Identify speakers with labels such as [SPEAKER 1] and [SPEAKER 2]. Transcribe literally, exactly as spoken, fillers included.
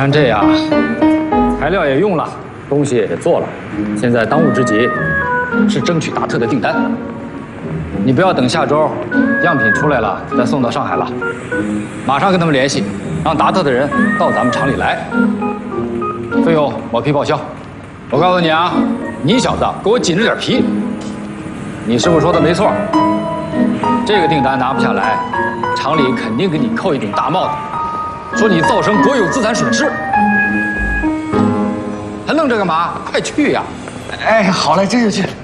[SPEAKER 1] 然这样，材料也用了，东西也做了，现在当务之急是争取达特的订单。你不要等下周样品出来了再送到上海了，马上跟他们联系，让达特的人到咱们厂里来，费用毛皮报销。我告诉你啊，你小子给我紧着点皮。你师傅说的没错，这个订单拿不下来，厂里肯定给你扣一顶大帽子，说你造成国有资产损失。还愣着干嘛？快去呀！
[SPEAKER 2] 哎，好嘞，这就去。